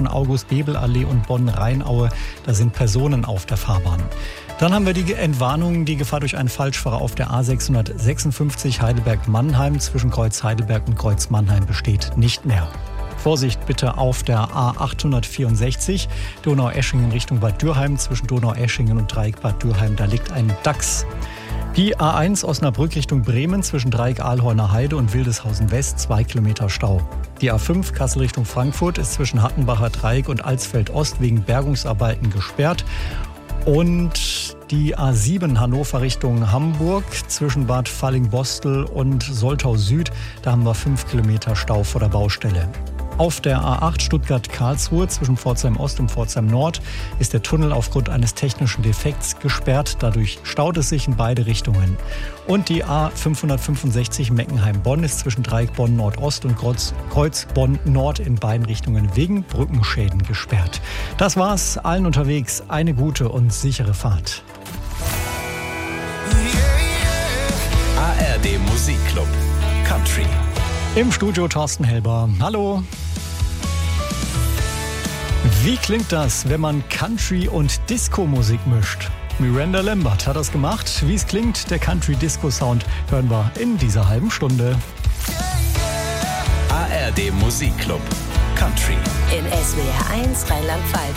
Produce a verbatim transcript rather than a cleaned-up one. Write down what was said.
zwischen August-Bebel-Allee und Bonn-Rheinaue. Da sind Personen auf der Fahrbahn. Dann haben wir die Entwarnung, die Gefahr durch einen Falschfahrer auf der A sechshundertsechsundfünfzig Heidelberg-Mannheim zwischen Kreuz Heidelberg und Kreuz Mannheim besteht nicht mehr. Vorsicht bitte auf der A achthundertvierundsechzig Donaueschingen Richtung Bad Dürheim zwischen Donaueschingen und Dreieck Bad Dürheim, da liegt ein Dachs. Die A eins Osnabrück Richtung Bremen zwischen Dreieck Ahlhorner Heide und Wildeshausen West, zwei Kilometer Stau. Die A fünf Kassel Richtung Frankfurt ist zwischen Hattenbacher Dreieck und Alsfeld Ost wegen Bergungsarbeiten gesperrt. Und die A sieben Hannover Richtung Hamburg zwischen Bad Fallingbostel und Soltau Süd, da haben wir fünf Kilometer Stau vor der Baustelle. Auf der A acht Stuttgart-Karlsruhe zwischen Pforzheim Ost und Pforzheim Nord ist der Tunnel aufgrund eines technischen Defekts gesperrt. Dadurch staut es sich in beide Richtungen. Und die A fünfhundertfünfundsechzig Meckenheim-Bonn ist zwischen Dreieck Bonn Nordost und Kreuz, Kreuz Bonn Nord in beiden Richtungen wegen Brückenschäden gesperrt. Das war's. Allen unterwegs eine gute und sichere Fahrt. A R D Musikclub Country. Im Studio Thorsten Helber. Hallo. Wie klingt das, wenn man Country und Disco-Musik mischt? Miranda Lambert hat das gemacht. Wie es klingt, der Country-Disco-Sound, hören wir in dieser halben Stunde. A R D Musikclub Country. In S W R eins Rheinland-Pfalz.